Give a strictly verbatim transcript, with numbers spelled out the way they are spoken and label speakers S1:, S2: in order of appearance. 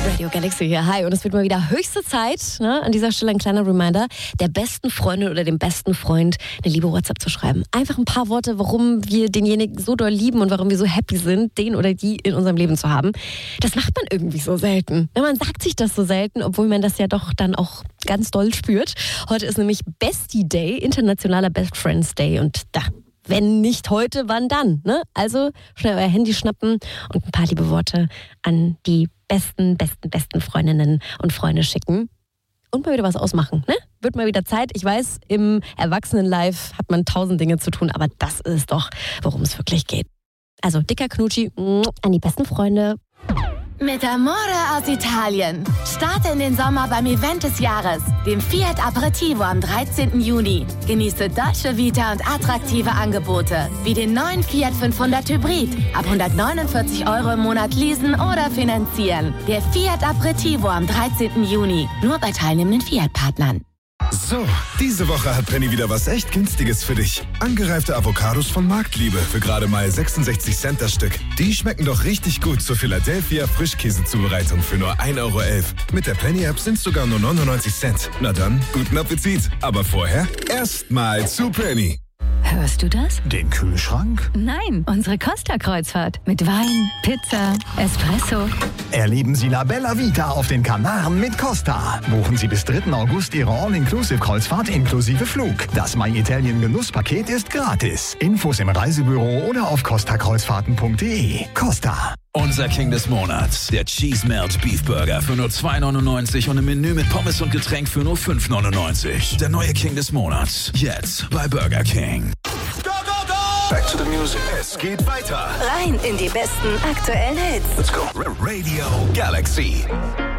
S1: Radio Galaxy hier, hi. Und es wird mal wieder höchste Zeit, ne? An dieser Stelle ein kleiner Reminder, der besten Freundin oder dem besten Freund eine liebe WhatsApp zu schreiben. Einfach ein paar Worte, warum wir denjenigen so doll lieben und warum wir so happy sind, den oder die in unserem Leben zu haben. Das macht man irgendwie so selten. Man sagt sich das so selten, obwohl man das ja doch dann auch ganz doll spürt. Heute ist nämlich Bestie Day, internationaler Best Friends Day. Und da, wenn nicht heute, wann dann? Ne? Also schnell euer Handy schnappen und ein paar liebe Worte an die besten, besten, besten Freundinnen und Freunde schicken. Und mal wieder was ausmachen, ne? Wird mal wieder Zeit. Ich weiß, im Erwachsenen-Life hat man tausend Dinge zu tun, aber das ist doch, worum es wirklich geht. Also dicker Knutschi an die besten Freunde.
S2: Mit Amore aus Italien. Starte in den Sommer beim Event des Jahres, dem Fiat Aperitivo am dreizehnten Juni. Genieße Dolce Vita und attraktive Angebote, wie den neuen Fiat fünfhundert Hybrid. Ab hundertneunundvierzig Euro im Monat leasen oder finanzieren. Der Fiat Aperitivo am dreizehnten Juni. Nur bei teilnehmenden Fiat-Partnern.
S3: So, diese Woche hat Penny wieder was echt Günstiges für dich. Angereifte Avocados von Marktliebe für gerade mal sechsundsechzig Cent das Stück. Die schmecken doch richtig gut zur Philadelphia Frischkäsezubereitung für nur ein Euro elf. Mit der Penny-App sind sogar nur neunundneunzig Cent. Na dann, guten Appetit. Aber vorher erstmal zu Penny.
S4: Hörst du das?
S5: Den Kühlschrank?
S4: Nein, unsere Costa-Kreuzfahrt. Mit Wein, Pizza, Espresso.
S5: Erleben Sie La Bella Vita auf den Kanaren mit Costa. Buchen Sie bis dritten August Ihre All-Inclusive-Kreuzfahrt inklusive Flug. Das My Italien Genusspaket ist gratis. Infos im Reisebüro oder auf costa kreuzfahrten punkt de. Costa.
S6: Unser King des Monats, der Cheese Melt Beef Burger für nur zwei neunundneunzig und ein Menü mit Pommes und Getränk für nur fünf neunundneunzig. Der neue King des Monats, jetzt bei Burger King.
S3: Go, go, go! Back to the music. Es geht weiter.
S7: Rein in die besten aktuellen Hits.
S3: Let's go. Radio Galaxy.